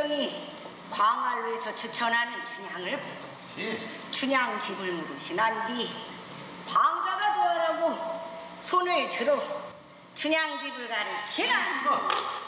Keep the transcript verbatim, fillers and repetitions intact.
대통령이 광활로에서 추천하는 춘향을 춘향집을 물으시난 뒤 방자가 좋아라고 손을 들어 춘향집을 가리키라.